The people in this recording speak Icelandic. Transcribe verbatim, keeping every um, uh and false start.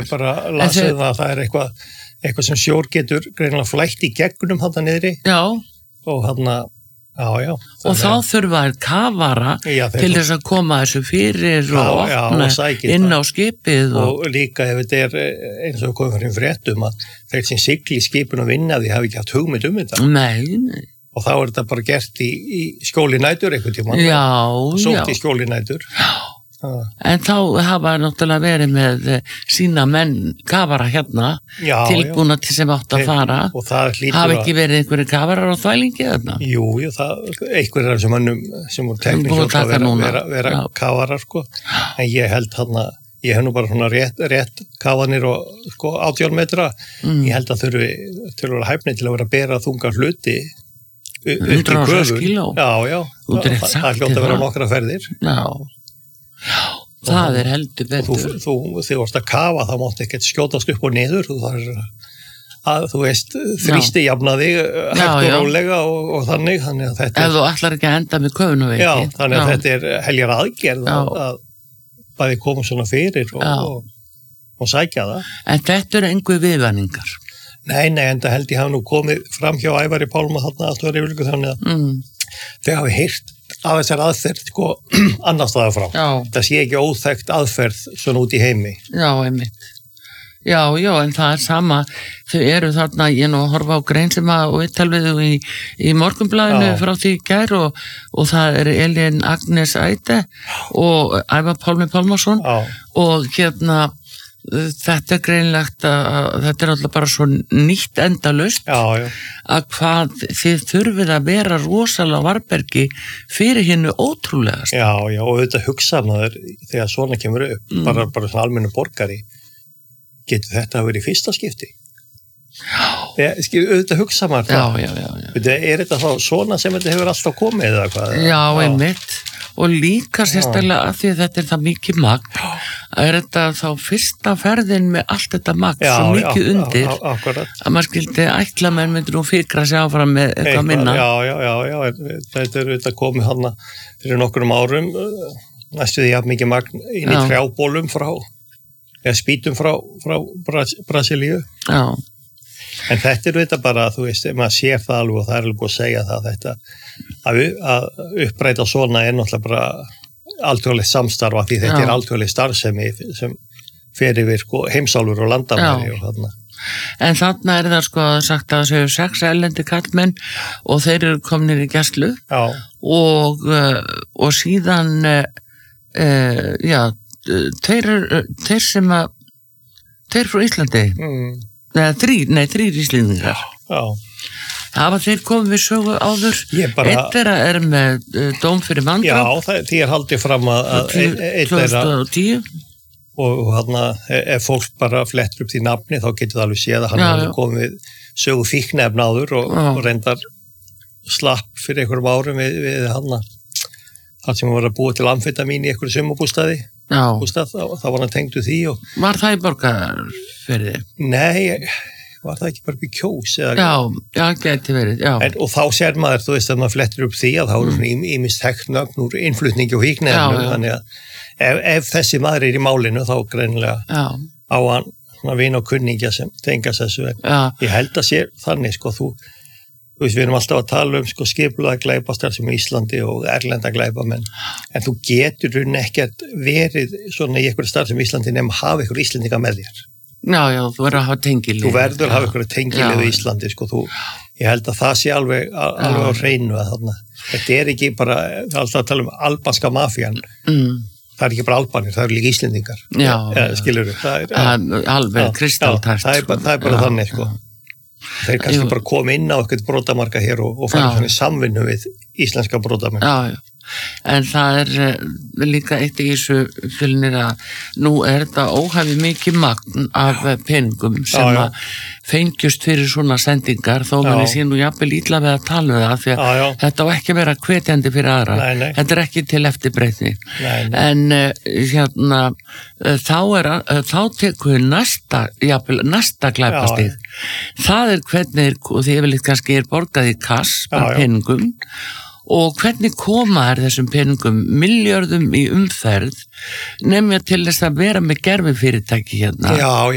Ég bara lasið það að það er eitthvað, eitthvað sem sjór getur greinilega flætt í gegnum þarna niðri. Já. Og þarna, já, já. Og þá þurfa þær kafara já, til þess að koma þessu fyrir já, og opna já, og inn á skipið. Og, og líka ef þetta er eins og komið fyrir fréttum að þeir sem sigli skipin og vinna því hafi ekki haft hugmynd um þetta. Nei, nei. Og þá er þetta bara gert í, í skjóli nætur einhvern tímann. Já, Sótt já. í skjóli nætur. Já. Ah. En þá hafa náttúrulega verið með sína menn kafara hérna já, tilbúna já. Til sem átt að fara. Og það hlýtur að... Hafa ekki verið einhverju kafarar á þvælingi þarna? Jú, jú, það, einhverjar af þessum mönnum sem voru teknir hljóta að vera, vera, vera kafarar, sko. En ég held þarna, ég hef nú bara svona rétt, rétt kafanir og sko átján metra. Mm. Ég held að þurfi til að vera hæfni til að vera að bera þunga hluti hundrað og sex kíló. Já, já. Það, það hljóta að vera nokkra ferðir. Já. Já, það er heldur betur. Þú, þú, þú þegar varst að kafa þá mátti ekkert skjótast upp og niður þú, að, þú veist, þrýsti jafna þig hægt og rólega og, og þannig, þannig að þetta er... Ef þú ætlar ekki að enda með köfunaveiki. Já, þannig að já. Þetta er heljar aðgerð að, að bæði koma svona fyrir og, og, og sækja það. En þetta eru engu viðvanningar? Nei, nei, en það held ég hafa nú komið fram hjá Ævari Pálma þarna allt var yfirleiku þannig að mm. þeir hafi heyrt af þessar aðferð sko annars staðar frá. Já. Það sé ekki óþekkt aðferð svona út í heimi. Já, einmitt. Já, já, en það er sama. Þau eru þarna, ég nú að horfa á grein sem að og viðtal í, í Morgunblaðinu frá því í gær og, og það er Elín Agnes Æde og Ævar Pálmi Pálmason já. Og hérna þetta er greinlegt að þetta er alltaf bara svo nýtt endalaust já, já. Að hvað þið þurfið að vera rosalega varbergi fyrir hinnu ótrúlegast. Já, já, og auðvitað hugsaðnaður þegar svona kemur upp, mm. bara, bara svona almennu borgari, getur þetta að vera í fyrsta skipti? Já. Þegar, skil, auðvitað hugsaðnaður það. Já, já, já. já. Veitu, er þetta þá svona sem þetta hefur alltaf komið eða hvað? Já, já. Einmitt. Og líka sérstaklega að því að þetta er það mikið magn, er þetta þá fyrsta ferðin með allt þetta magn, já, svo mikið já, undir, á, á, að maður skildi ætla menn myndir nú fikra sig áfram með eitthvað minna. Já, já, já, já, þetta er þetta komið hana fyrir nokkrum árum, næstu því að mikið magn inn í trjábólum frá, eða spýtum frá, frá Brasilíu. Já. En þetta er þetta bara, þú veist, maður sér það alveg og það er alveg búið að segja það þetta, að, að uppræta svona er náttúrulega bara alþjóðlegt samstarfa því þetta Já. Er alþjóðlegt starfsemi sem fer yfir sko, heimsálfur og landamæri og þarna. En þarna er það sko sagt að það séu sex erlendi kallmenn og þeir eru komnir í gæslu og, og síðan, uh, já, þeir, þeir sem að, þeir frá Íslandi, mm. Nei, þrýr, nei, þrýr íslendingar. Já. Hafa þeir komið við sögu áður? Bara... Eitt þeirra er með uh, dóm fyrir vandræð. Já, það, því er haldið fram að eitt þeirra... tvö þúsund og tíu. Og, og hann að ef fólk bara flettur upp því nafni, þá getur það alveg séð að hann hefði komið sögu fíknefna áður og, og reyndar slapp fyrir einhverjum árum við, við hann að það sem var að búa til amfetamín í einhverju sumarbústaði. Bústað, þá, þá var hann tengdu því og... Var það í Borgarfirði? Nei, var það ekki bara í Kjós? Eða... Já, já, geti verið, já. En, og þá sér maður, þú veist, að maður flettur upp því að þá eru mm. ímist þekknögn úr innflutningi og fíknefnum, þannig að ef, ef þessi maður er í málinu þá greinilega já. Á hann svona vin og kunningja sem tengast þessu. Ég held að sé þannig, sko, þú Þú veist, við erum alltaf að tala um sko, skipulaða glæpastar sem í Íslandi og erlenda glæpamenn, en þú getur hún ekkert verið svona í einhverju starf sem í Íslandi nema að hafa einhverju Íslendinga með þér. Já, já, þú verður að hafa tengilið. Þú verður að hafa einhverju tengilið í Íslandi, sko, þú, ég held að það sé alveg, alveg á hreinu að þarna. Þetta er ekki bara, alltaf að tala um albanska mafían, mm. það er ekki bara albanir, það eru líka Íslendingar. Já, ja, skilur við. Það er ja, alveg kristaltært. Það er bara, það er bara þannig, sko. Þeir kannski Jú. Bara koma inn á eitthvað brotamarka hér og, og fara svona í samvinnu við íslenska brotamenn. Já, já. En það er uh, líka eitt í þessu fjölnir að nú er þetta óhæfi mikið magn af peningum sem já, já. Að fengjust fyrir svona sendingar þó manni sé nú jafnvel illa við að tala um það því að já, já. Þetta á ekki að vera hvetjandi fyrir aðra. Nei, nei. Þetta er ekki til eftirbreytni. En uh, hérna uh, þá er uh, þá tekur við næsta, jafnvel næsta glæpastig. Það er hvernig, og því yfirleitt kannski er borgað í kass bara peningum og hvernig koma er þessum peningum milljörðum í umferð nefnja til þess að vera með gerfifyrirtæki hérna. Já,